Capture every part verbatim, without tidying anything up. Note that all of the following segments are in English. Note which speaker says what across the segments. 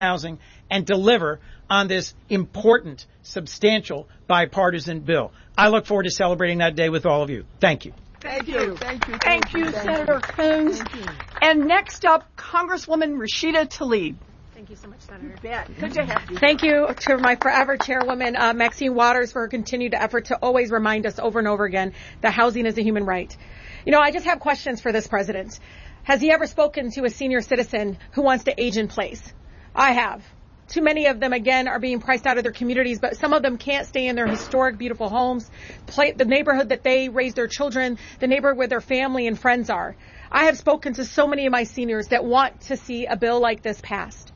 Speaker 1: housing and deliver on this important, substantial, bipartisan bill. I look forward to celebrating that day with all of you. Thank you.
Speaker 2: Thank you. Thank you.
Speaker 3: Thank you, Senator Coons. And next up, Congresswoman Rashida Tlaib.
Speaker 4: Thank you so much, Senator.
Speaker 3: Yeah, good to have you.
Speaker 4: Thank you to my forever chairwoman, uh, Maxine Waters, for her continued effort to always remind us over and over again that housing is a human right. You know, I just have questions for this president. Has he ever spoken to a senior citizen who wants to age in place? I have. Too many of them, again, are being priced out of their communities, but some of them can't stay in their historic, beautiful homes, play, the neighborhood that they raise their children, the neighborhood where their family and friends are. I have spoken to so many of my seniors that want to see a bill like this passed.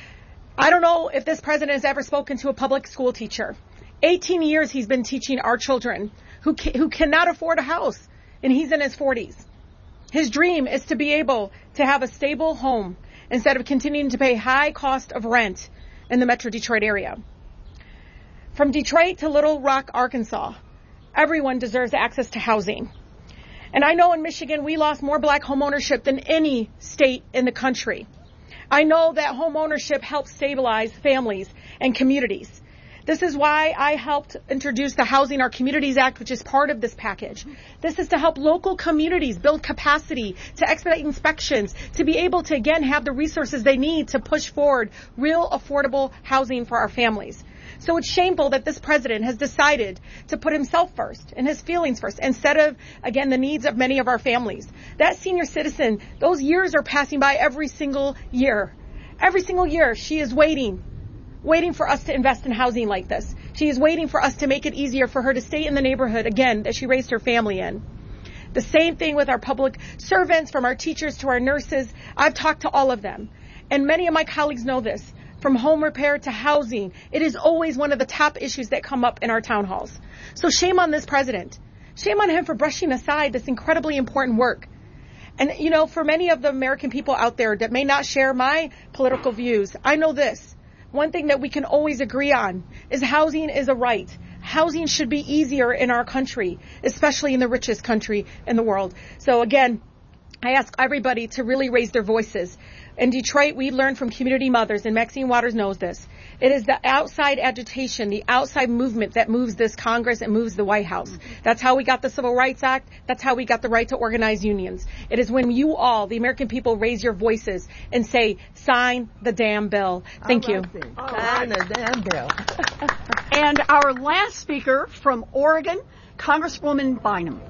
Speaker 4: I don't know if this president has ever spoken to a public school teacher. eighteen years he's been teaching our children who ca- who cannot afford a house, and he's in his forties. His dream is to be able to have a stable home instead of continuing to pay high cost of rent in the Metro Detroit area. From Detroit to Little Rock, Arkansas, everyone deserves access to housing. And I know in Michigan we lost more black home ownership than any state in the country. I know that home ownership helps stabilize families and communities. This is why I helped introduce the Housing Our Communities Act, which is part of this package. This is to help local communities build capacity, to expedite inspections, to be able to, again, have the resources they need to push forward real affordable housing for our families. So it's shameful that this president has decided to put himself first and his feelings first instead of, again, the needs of many of our families. That senior citizen, those years are passing by every single year. Every single year she is waiting. waiting for us to invest in housing like this. She is waiting for us to make it easier for her to stay in the neighborhood, again, that she raised her family in. The same thing with our public servants, from our teachers to our nurses. I've talked to all of them. And many of my colleagues know this. From home repair to housing, it is always one of the top issues that come up in our town halls. So shame on this president. Shame on him for brushing aside this incredibly important work. And, you know, for many of the American people out there that may not share my political views, I know this. One thing that we can always agree on is housing is a right. Housing should be easier in our country, especially in the richest country in the world. So again, I ask everybody to really raise their voices. In Detroit, we learned from community mothers, and Maxine Waters knows this. It is the outside agitation, the outside movement that moves this Congress and moves the White House. That's how we got the Civil Rights Act. That's how we got the right to organize unions. It is when you all, the American people, raise your voices and say, sign the damn bill. Thank you.
Speaker 2: Sign the damn bill.
Speaker 3: And our last speaker from Oregon, Congresswoman Bynum.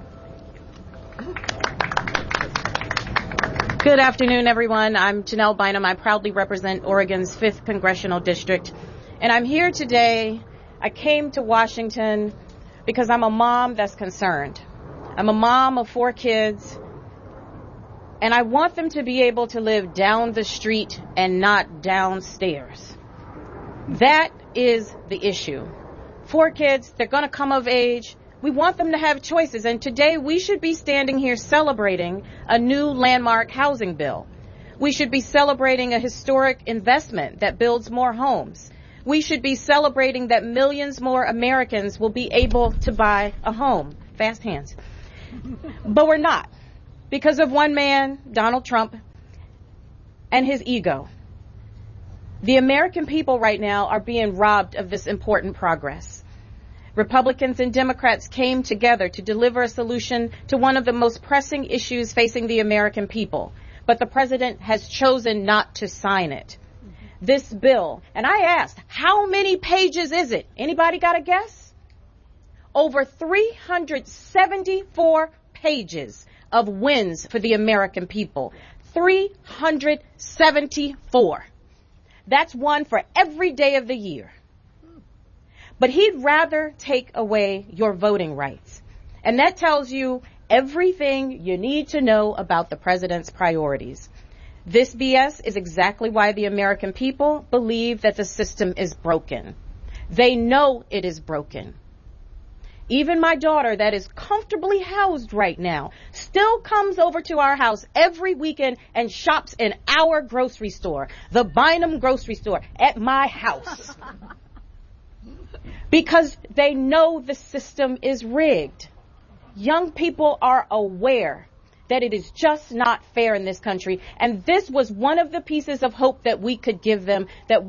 Speaker 5: Good afternoon, everyone. I'm Janelle Bynum. I proudly represent Oregon's fifth Congressional District. And I'm here today. I came to Washington because I'm a mom that's concerned. I'm a mom of four kids, and I want them to be able to live down the street and not downstairs. That is the issue. Four kids, they're going to come of age. We want them to have choices, and today we should be standing here celebrating a new landmark housing bill. We should be celebrating a historic investment that builds more homes. We should be celebrating that millions more Americans will be able to buy a home. Fast hands. But we're not, because of one man, Donald Trump, and his ego. The American people right now are being robbed of this important progress. Republicans and Democrats came together to deliver a solution to one of the most pressing issues facing the American people. But the president has chosen not to sign it. Mm-hmm. This bill, and I asked, how many pages is it? Anybody got a guess? Over three hundred seventy-four pages of wins for the American people. three hundred seventy-four. That's one for every day of the year. But he'd rather take away your voting rights. And that tells you everything you need to know about the president's priorities. This B S is exactly why the American people believe that the system is broken. They know it is broken. Even my daughter, that is comfortably housed right now, still comes over to our house every weekend and shops in our grocery store, the Bynum grocery store, at my house. Because they know the system is rigged. Young people are aware that it is just not fair in this country. And this was one of the pieces of hope that we could give them, that